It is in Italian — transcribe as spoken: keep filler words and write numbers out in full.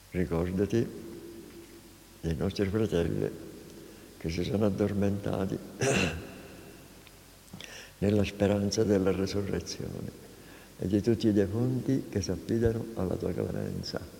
Ricordati dei nostri fratelli che si sono addormentati nella speranza della resurrezione e di tutti i defunti che si affidano alla tua clemenza.